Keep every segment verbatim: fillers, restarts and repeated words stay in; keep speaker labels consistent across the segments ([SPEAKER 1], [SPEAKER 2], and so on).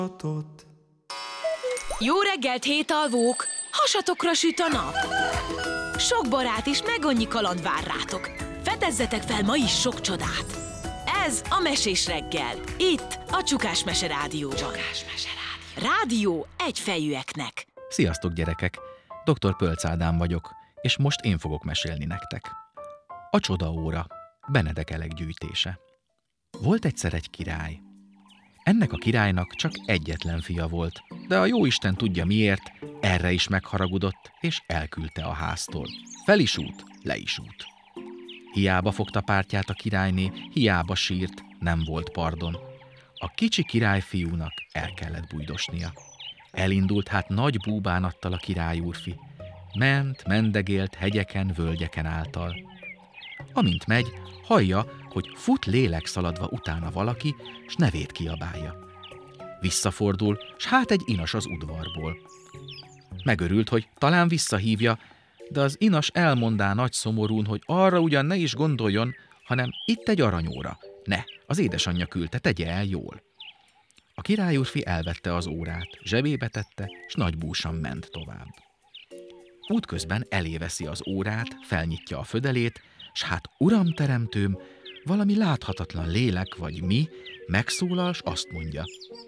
[SPEAKER 1] Jó reggelt, hétalvók! Hasatokra süt a nap! Sok barát és meg annyi kaland vár rátok. Fedezzetek fel ma is sok csodát! Ez a Mesés reggel. Itt a Csukás Mese Rádióban. Csukás Mese Rádió. Rádió egyfejűeknek.
[SPEAKER 2] Sziasztok, gyerekek! doktor Pölc Ádám vagyok, és most én fogok mesélni nektek. A csodaóra. Benedek Elek gyűjtése. Volt egyszer egy király. Ennek a királynak csak egyetlen fia volt, de a jóisten tudja miért, erre is megharagudott, és elküldte a háztól. Fel is út, le is út. Hiába fogta pártját a királyné, hiába sírt, nem volt pardon. A kicsi királyfiúnak el kellett bújdosnia. Elindult hát nagy búbánattal a királyúrfi. Ment, mendegélt hegyeken, völgyeken által. Amint megy, hallja, hogy fut lélek szaladva utána valaki, s nevét kiabálja. Visszafordul, s hát egy inas az udvarból. Megörült, hogy talán visszahívja, de az inas elmondá nagy szomorún, hogy arra ugyan ne is gondoljon, hanem itt egy aranyóra. Ne, az édesanyja küldte, tegye el jól. A királyúrfi elvette az órát, zsebébe tette, s nagy búsan ment tovább. Útközben eléveszi az órát, felnyitja a födelét, s hát uram teremtőm, valami láthatatlan lélek vagy mi megszólal, s azt mondja: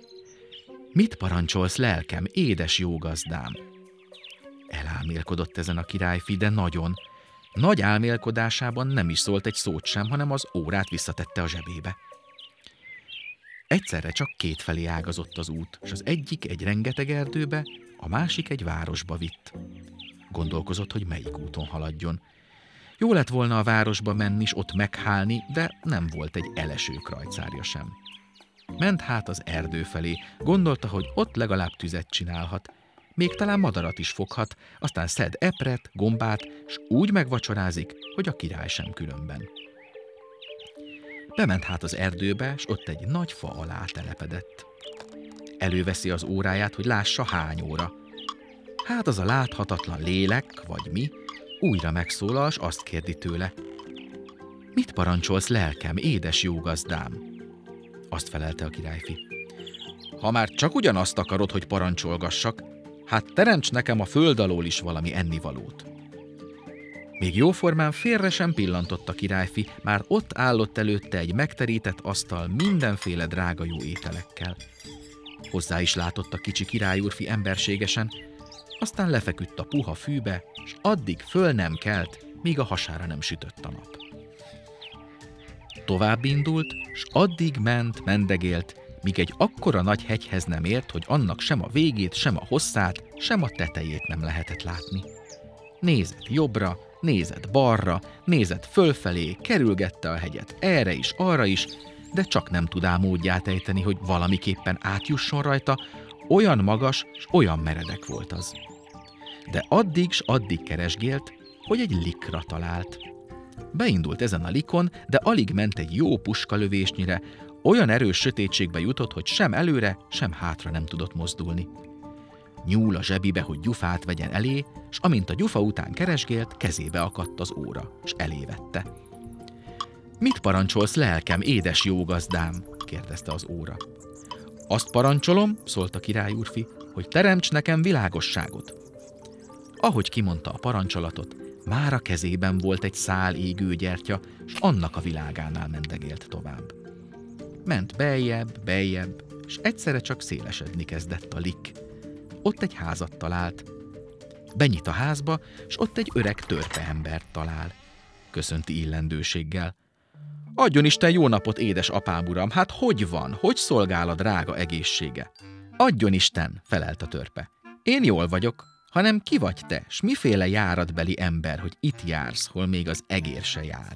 [SPEAKER 2] mit parancsolsz, lelkem, édes jó gazdám? Elálmélkodott ezen a királyfi, de nagyon. Nagy álmélkodásában nem is szólt egy szót sem, hanem az órát visszatette a zsebébe. Egyszerre csak kétfelé ágazott az út, és az egyik egy rengeteg erdőbe, a másik egy városba vitt. Gondolkozott, hogy melyik úton haladjon. Jó lett volna a városba menni, s ott meghálni, de nem volt egy eleső krajcárja sem. Ment hát az erdő felé, gondolta, hogy ott legalább tüzet csinálhat, még talán madarat is foghat, aztán szed epret, gombát, s úgy megvacsorázik, hogy a király sem különben. Bement hát az erdőbe, s ott egy nagy fa alá telepedett. Előveszi az óráját, hogy lássa, hány óra. Hát az a láthatatlan lélek, vagy mi, újra megszólal, s azt kérdi tőle: mit parancsolsz, lelkem, édes jó gazdám? Azt felelte a királyfi: ha már csak ugyanazt akarod, hogy parancsolgassak, hát teremts nekem a föld alól is valami ennivalót. Még jóformán félre sem pillantott a királyfi, már ott állott előtte egy megterített asztal mindenféle drága jó ételekkel. Hozzá is látott a kicsi királyúrfi emberségesen, aztán lefeküdt a puha fűbe, s addig föl nem kelt, míg a hasára nem sütött a nap. Tovább indult, s addig ment, mendegélt, míg egy akkora nagy hegyhez nem ért, hogy annak sem a végét, sem a hosszát, sem a tetejét nem lehetett látni. Nézett jobbra, nézett balra, nézett fölfelé, kerülgette a hegyet erre is, arra is, de csak nem tudá módját ejteni, hogy valamiképpen átjusson rajta, olyan magas, s olyan meredek volt az. De addig s addig keresgélt, hogy egy likra talált. Beindult ezen a likon, de alig ment egy jó puskalövésnyire, olyan erős sötétségbe jutott, hogy sem előre, sem hátra nem tudott mozdulni. Nyúl a zsebibe, hogy gyufát vegyen elé, s amint a gyufa után keresgélt, kezébe akadt az óra, s elévette. Mit parancsolsz, lelkem, édes jó gazdám? kérdezte az óra. Azt parancsolom, szólt a királyúrfi, hogy teremts nekem világosságot. Ahogy kimondta a parancsolatot, már a kezében volt egy szál égő gyertya, s annak a világánál mendegélt tovább. Ment beljebb, beljebb, s egyszerre csak szélesedni kezdett a lik. Ott egy házat talált. Benyit a házba, s ott egy öreg törpeembert talál. Köszönti illendőséggel. Adjon Isten jó napot, édes apám uram, hát hogy van, hogy szolgál a drága egészsége? Adjon Isten, felelt a törpe. Én jól vagyok, hanem ki vagy te, s miféle járatbeli ember, hogy itt jársz, hol még az egér se jár?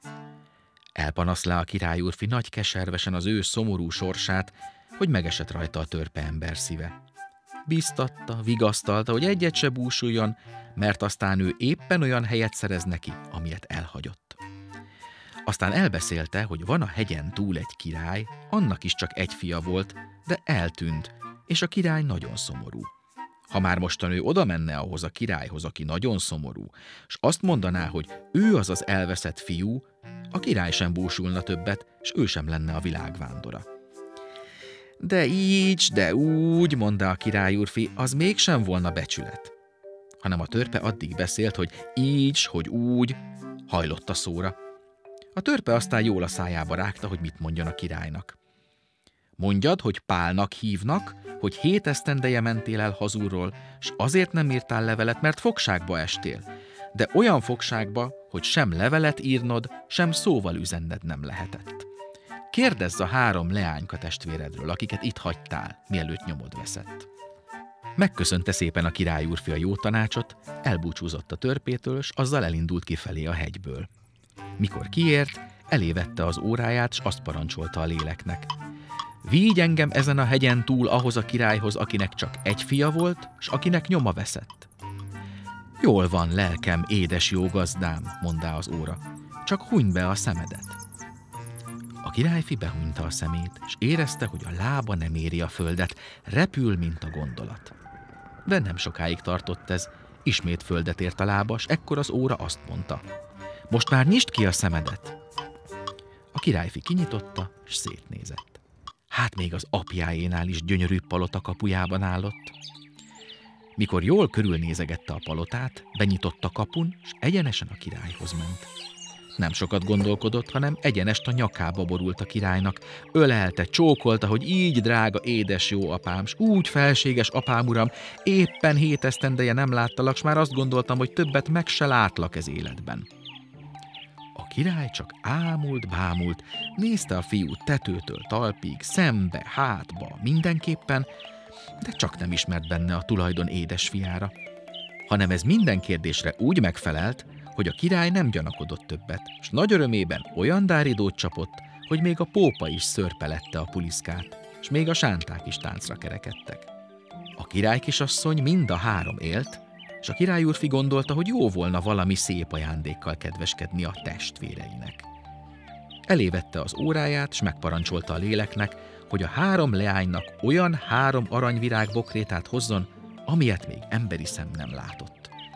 [SPEAKER 2] Elpanaszlá a királyúrfi nagy keservesen az ő szomorú sorsát, hogy megesett rajta a törpeember szíve. Bíztatta, vigasztalta, hogy egyet se búsuljon, mert aztán ő éppen olyan helyet szerez neki, amilyet elhagyott. Aztán elbeszélte, hogy van a hegyen túl egy király, annak is csak egy fia volt, de eltűnt, és a király nagyon szomorú. Ha már mostan ő oda menne ahhoz a királyhoz, aki nagyon szomorú, s azt mondaná, hogy ő az az elveszett fiú, a király sem búsulna többet, s ő sem lenne a világ vándora. De így, de úgy, mondta a király úrfi, az mégsem volna becsület. Hanem a törpe addig beszélt, hogy így, hogy úgy, hajlott a szóra. A törpe aztán jól a szájába rágta, hogy mit mondjon a királynak. Mondjad, hogy Pálnak hívnak, hogy hét esztendeje mentél el hazúról, s azért nem írtál levelet, mert fogságba estél, de olyan fogságba, hogy sem levelet írnod, sem szóval üzenned nem lehetett. Kérdezz a három leányka testvéredről, akiket itt hagytál, mielőtt nyomod veszett. Megköszönte szépen a király úrfi a jó tanácsot, elbúcsúzott a törpétől, s azzal elindult kifelé a hegyből. Mikor kiért, elévette az óráját, s azt parancsolta a léleknek. Vigy engem ezen a hegyen túl ahhoz a királyhoz, akinek csak egy fia volt, s akinek nyoma veszett. Jól van, lelkem, édes jó gazdám, mondá az óra, csak hunyd be a szemedet. A királyfi behunyta a szemét, és érezte, hogy a lába nem éri a földet, repül, mint a gondolat. De nem sokáig tartott ez, ismét földet ért a lába, s ekkor az óra azt mondta. Most már nyisd ki a szemedet. A királyfi kinyitotta, és szétnézett. Hát még az apjáénál is gyönyörű palota kapujában állott. Mikor jól körülnézegette a palotát, benyitott a kapun, és egyenesen a királyhoz ment. Nem sokat gondolkodott, hanem egyenest a nyakába borult a királynak. Ölelte, csókolta, hogy így, drága, édes jó apám, s úgy felséges apám uram, éppen hét esztendeje nem láttalak, s már azt gondoltam, hogy többet meg se látlak ez életben. A király csak ámult, bámult, nézte a fiút tetőtől talpig, szembe, hátba, mindenképpen, de csak nem ismert benne a tulajdon édesfiára, hanem ez minden kérdésre úgy megfelelt, hogy a király nem gyanakodott többet, s nagy örömében olyan dáridót csapott, hogy még a pópa is szörpelette a puliszkát, s még a sánták is táncra kerekedtek. A király kisasszony mind a három élt, és a király úrfi gondolta, hogy jó volna valami szép ajándékkal kedveskedni a testvéreinek. Elévette az óráját, s megparancsolta a léleknek, hogy a három leánynak olyan három aranyvirág bokrétát hozzon, amilyet még emberi szem nem látott.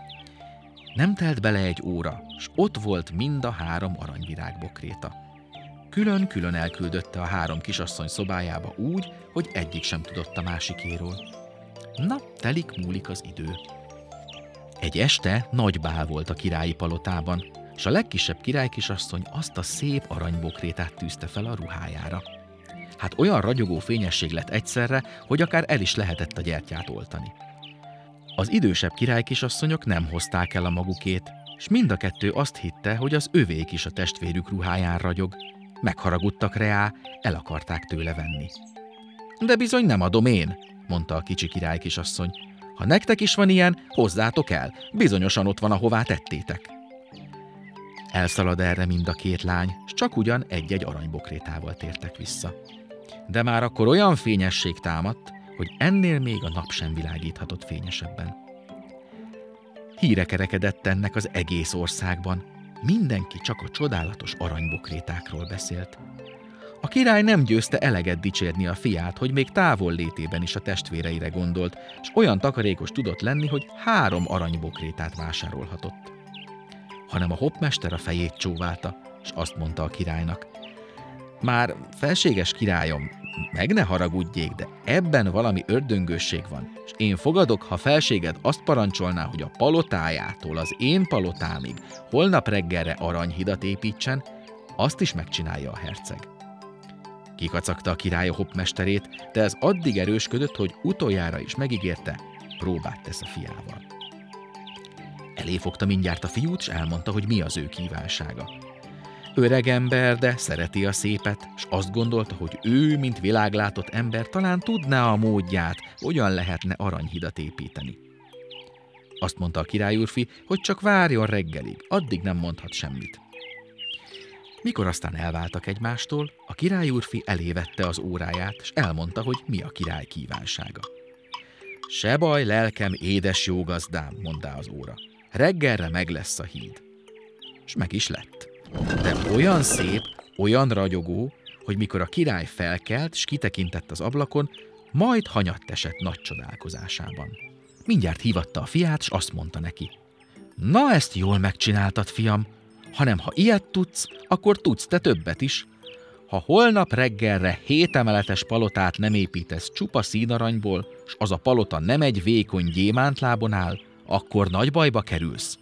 [SPEAKER 2] Nem telt bele egy óra, s ott volt mind a három aranyvirág bokréta. Külön-külön elküldötte a három kisasszony szobájába úgy, hogy egyik sem tudott a másikéről. Na, telik-múlik az idő. Egy este nagy bál volt a királyi palotában, s a legkisebb királykisasszony azt a szép aranybokrétát tűzte fel a ruhájára. Hát olyan ragyogó fényesség lett egyszerre, hogy akár el is lehetett a gyertyát oltani. Az idősebb királykisasszonyok nem hozták el a magukét, s mind a kettő azt hitte, hogy az övék is a testvérük ruháján ragyog. Megharagudtak reá, el akarták tőle venni. De bizony nem adom én, mondta a kicsi királykisasszony. Ha nektek is van ilyen, hozzátok el, bizonyosan ott van, ahová tettétek. Elszalad erre mind a két lány, s csak ugyan egy-egy aranybokrétával tértek vissza. De már akkor olyan fényesség támadt, hogy ennél még a nap sem világíthatott fényesebben. Híre kerekedett ennek az egész országban. Mindenki csak a csodálatos aranybokrétákról beszélt. A király nem győzte eleget dicsérni a fiát, hogy még távol létében is a testvéreire gondolt, és olyan takarékos tudott lenni, hogy három aranybokrétát vásárolhatott. Hanem a hoppmester a fejét csóválta, és azt mondta a királynak: már felséges királyom, meg ne haragudjék, de ebben valami ördöngősség van, és én fogadok, ha felséged azt parancsolná, hogy a palotájától az én palotámig holnap reggelre aranyhidat építsen, azt is megcsinálja a herceg. Kikacagta a király a hoppmesterét, de ez addig erősködött, hogy utoljára is megígérte, próbát tesz a fiával. Eléfogta mindjárt a fiút, és elmondta, hogy mi az ő kívánsága. Öreg ember, de szereti a szépet, s azt gondolta, hogy ő, mint világlátott ember, talán tudná a módját, hogyan lehetne aranyhidat építeni. Azt mondta a király úrfi, hogy csak várjon reggelig, addig nem mondhat semmit. Mikor aztán elváltak egymástól, a király úrfi elévette az óráját, és elmondta, hogy mi a király kívánsága. Se baj, lelkem, édes jó gazdám, mondta az óra. Reggelre meg lesz a híd. És meg is lett. De olyan szép, olyan ragyogó, hogy mikor a király felkelt, s kitekintett az ablakon, majd hanyatt esett nagy csodálkozásában. Mindjárt hívatta a fiát, s azt mondta neki: na, ezt jól megcsináltad, fiam, hanem ha ilyet tudsz, akkor tudsz te többet is. ha holnap reggelre hétemeletes palotát nem építesz csupa színaranyból, s az a palota nem egy vékony gyémántlábon áll, akkor nagy bajba kerülsz.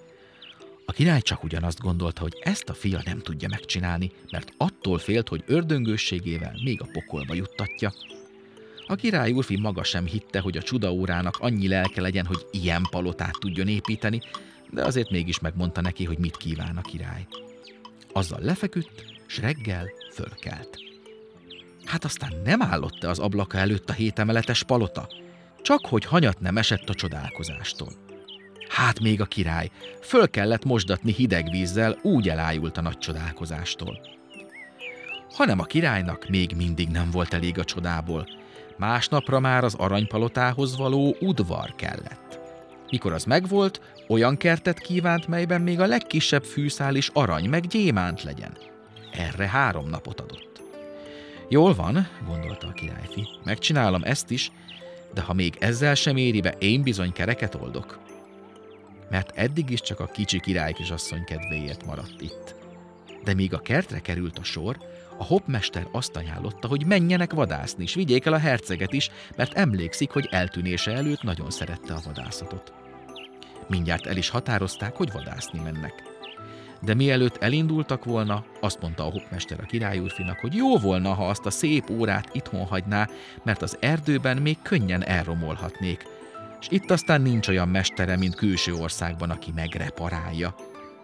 [SPEAKER 2] A király csak ugyanazt gondolta, hogy ezt a fia nem tudja megcsinálni, mert attól félt, hogy ördöngősségével még a pokolba juttatja. A király úrfi maga sem hitte, hogy a csudaórának annyi lelke legyen, hogy ilyen palotát tudjon építeni, de azért mégis megmondta neki, hogy mit kíván a király. Azzal lefeküdt, s reggel fölkelt. Hát aztán nem állott-e az ablaka előtt a hétemeletes palota? Csak hogy hanyat nem esett a csodálkozástól. Hát még a király föl kellett mosdatni hideg vízzel, úgy elájult a nagy csodálkozástól. Hanem a királynak még mindig nem volt elég a csodából. Másnapra már az aranypalotához való udvar kellett. Mikor az megvolt, olyan kertet kívánt, melyben még a legkisebb fűszál is arany meg gyémánt legyen. Erre három napot adott. Jól van, gondolta a királyfi, megcsinálom ezt is, de ha még ezzel sem éri be, én bizony kereket oldok. Mert eddig is csak a kicsi királykisasszony kedvéért maradt itt. De míg a kertre került a sor, a hoppmester azt ajánlotta, hogy menjenek vadászni, és vigyék el a herceget is, mert emlékszik, hogy eltűnése előtt nagyon szerette a vadászatot. Mindjárt el is határozták, hogy vadászni mennek. De mielőtt elindultak volna, azt mondta a hoppmester a királyúrfinak, hogy jó volna, ha azt a szép órát itthon hagyná, mert az erdőben még könnyen elromolhatnék, és itt aztán nincs olyan mestere, mint külső országban, aki megreparálja.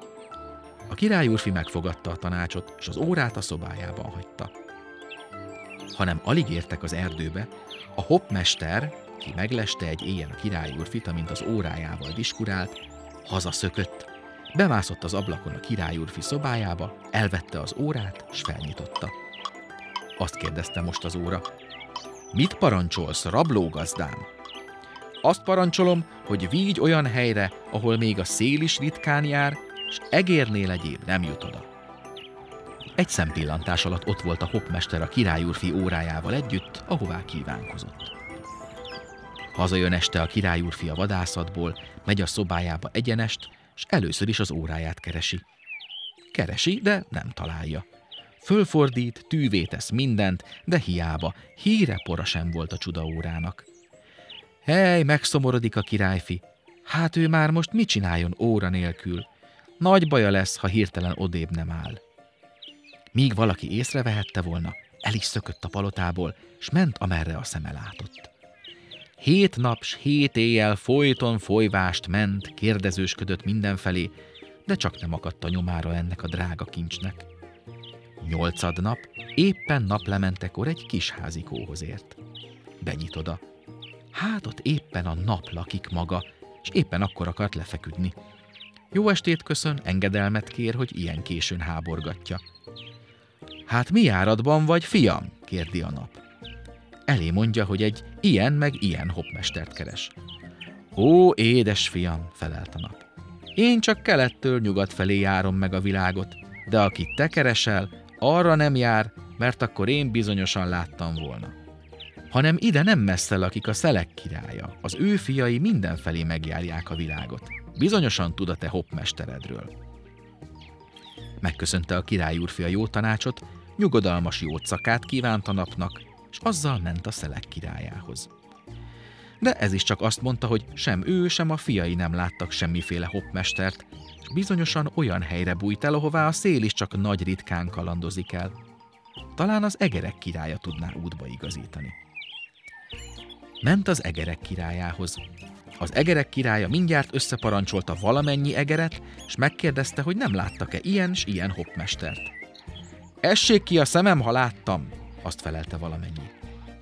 [SPEAKER 2] A királyúrfi megfogadta a tanácsot, és az órát a szobájában hagyta. Hanem alig értek az erdőbe, a hoppmester, ki megleste egy éjjel a királyúrfit, amint az órájával diskurált, hazaszökött, bemászott az ablakon a királyúrfi szobájába, elvette az órát, s felnyitotta. Azt kérdezte most az óra: mit parancsolsz, rablógazdám? Azt parancsolom, hogy vigy olyan helyre, ahol még a szél is ritkán jár, s egérnél egyéb nem jut oda. Egy szempillantás alatt ott volt a hoppmester a királyúrfi órájával együtt, ahová kívánkozott. Hazajön este a királyúrfi a vadászatból, megy a szobájába egyenest, s először is az óráját keresi. Keresi, de nem találja. Fölfordít, tűvé tesz mindent, de hiába, híre pora sem volt a csudaórának. Hely, megszomorodik a királyfi. Hát ő már most mit csináljon óra nélkül? Nagy baja lesz, ha hirtelen odébb nem áll. Míg valaki észrevehette volna, el is szökött a palotából, s ment, amerre a szeme látott. Hét nap s hét éjjel folyton folyvást ment, kérdezősködött mindenfelé, de csak nem akadt a nyomára ennek a drága kincsnek. Nyolcad nap, éppen naplementekor egy kis házikóhoz ért. Benyit oda. Hát ott éppen a nap lakik maga, és éppen akkor akart lefeküdni. Jó estét köszön, engedelmet kér, hogy ilyen későn háborgatja. Hát mi járatban vagy, fiam? Kérdi a nap. Elé mondja, hogy egy ilyen meg ilyen hoppmestert keres. Ó, édes fiam, felelt a nap. Én csak kelettől nyugat felé járom meg a világot, de akit te keresel, arra nem jár, mert akkor én bizonyosan láttam volna. Hanem ide nem messze lakik a szelek királya, az ő fiai mindenfelé megjárják a világot. Bizonyosan tud a te hoppmesteredről. Megköszönte a királyúrfi a jó tanácsot, nyugodalmas jócakát kívánt a napnak, és azzal ment a szelek királyához. De ez is csak azt mondta, hogy sem ő, sem a fiai nem láttak semmiféle hoppmestert, és bizonyosan olyan helyre bújt el, ahová a szél is csak nagy ritkán kalandozik el. Talán az egerek királya tudná útba igazítani. Ment az egerek királyához. Az egerek királya mindjárt összeparancsolta valamennyi egeret, és megkérdezte, hogy nem láttak-e ilyen s ilyen hoppmestert. Essék ki a szemem, ha láttam, azt felelte valamennyi.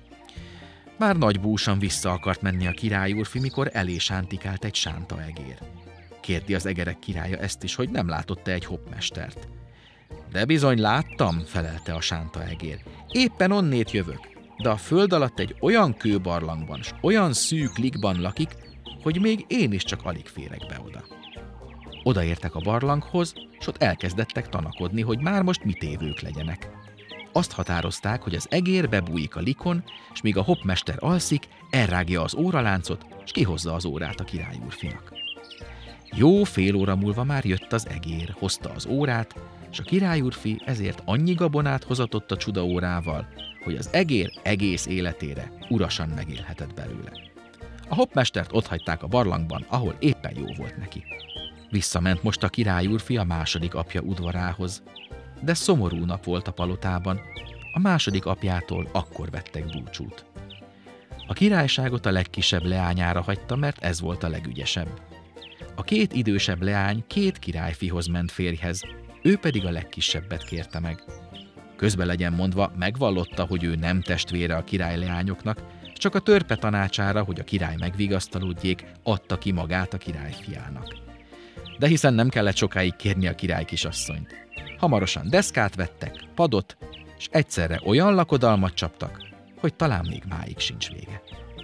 [SPEAKER 2] Már nagy búsan vissza akart menni a királyúrfi, mikor elé sántikált egy sánta egér. Kérdi az egerek királya ezt is, hogy nem látott-e egy hoppmestert. De bizony láttam, felelte a sánta egér. Éppen onnét jövök, de a föld alatt egy olyan kőbarlangban s olyan szűk likban lakik, hogy még én is csak alig férek be oda. Odaértek a barlanghoz, s ott elkezdettek tanakodni, hogy már most mit évők legyenek. Azt határozták, hogy az egér bebújik a likon, és míg a hoppmester alszik, elrágja az óraláncot, és kihozza az órát a királyúrfinak. Jó fél óra múlva már jött az egér, hozta az órát, és a királyúrfi ezért annyi gabonát hozatott a csudaórával, hogy az egér egész életére urasan megélhetett belőle. A hoppmestert otthagyták a barlangban, ahol éppen jó volt neki. Visszament most a királyúrfi a második apja udvarához, de szomorú nap volt a palotában, a második apjától akkor vettek búcsút. A királyságot a legkisebb leányára hagyta, mert ez volt a legügyesebb. A két idősebb leány két királyfihoz ment férjhez, ő pedig a legkisebbet kérte meg. Közben legyen mondva, megvallotta, hogy ő nem testvére a királyleányoknak, csak a törpe tanácsára, hogy a király megvigasztalódjék, adta ki magát a királyfiának. De hiszen nem kellett sokáig kérni a király kisasszonyt. Hamarosan deszkát vettek, padot, és egyszerre olyan lakodalmat csaptak, hogy talán még máig sincs vége.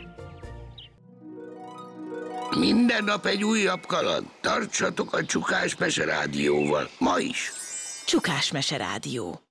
[SPEAKER 3] Minden nap egy újabb kaland. Tartsatok a Csukás Mese Rádióval, ma is.
[SPEAKER 1] Csukás Mese Rádió.